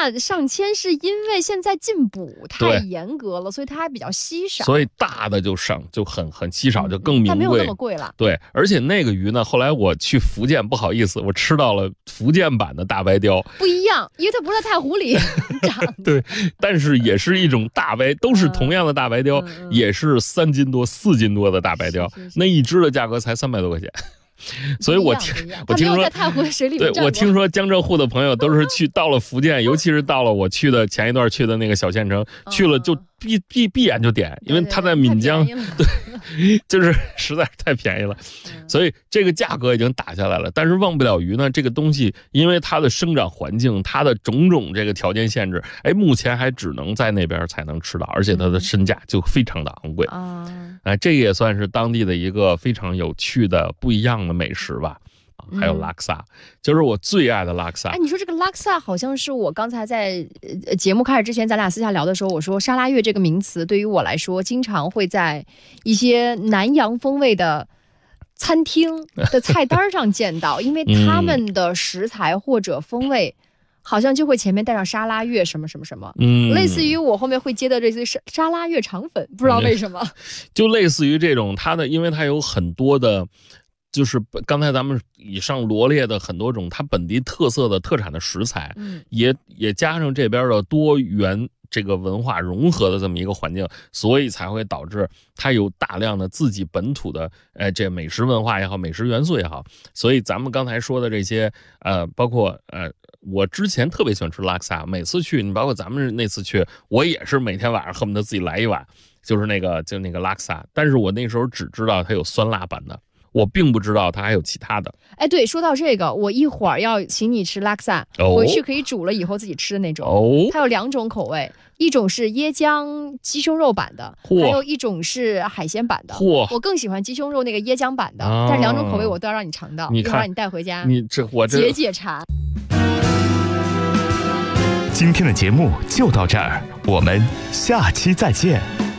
上千是因为现在禁捕太严格了，所以它还比较稀少。 所以大的就很稀少，就更名贵。 但没有那么贵了。 对，而且那个鱼呢，后来我去福建，不好意思，我吃到了福建版的大白鲷， 不一样，因为它不是在太湖里长的。 对，但是也是一种大白，都是同样的大白鲷，也是3斤多、4斤多的大白鲷，那一只的价格才300多块钱。所以我听说在太湖水里面， 对，我听说江浙沪的朋友都是到了福建，尤其是到了我去的前一段去的那个小县城，去了就闭眼就点，因为它在闽江，对，就是实在是太便宜了，所以这个价格已经打下来了。但是忘不了鱼呢，这个东西因为它的生长环境，它的种种这个条件限制，目前还只能在那边才能吃到，而且它的身价就非常的昂贵这也算是当地的一个非常有趣的不一样的美食吧。还有拉克萨，就是我最爱的拉克萨。 你说这个拉克萨好像是我刚才在节目开始之前咱俩私下聊的时候，我说沙拉越这个名词对于我来说经常会在一些南洋风味的餐厅的菜单上见到因为他们的食材或者风味好像就会前面带上沙拉越什么什么什么，类似于我后面会接的这些沙拉越肠粉，不知道为什么，就类似于这种它的，因为它有很多的就是刚才咱们以上罗列的很多种它本地特色的特产的食材，也加上这边的多元这个文化融合的这么一个环境，所以才会导致它有大量的自己本土的这美食文化也好，美食元素也好。所以咱们刚才说的这些包括我之前特别喜欢吃拉克萨，每次去，你包括咱们那次去，我也是每天晚上恨不得自己来一碗，就是那个拉克萨，但是我那时候只知道它有酸辣版的。我并不知道它还有其他的。 对，说到这个，我一会儿要请你吃拉克萨，回去可以煮了以后自己吃的那种。它有2种口味，一种是椰浆鸡胸肉版的，还有一种是海鲜版的。我更喜欢鸡胸肉那个椰浆版的，但是2种口味我都要让你尝到，一会儿让你带回家，我解馋。 今天的节目就到这儿，我们下期再见。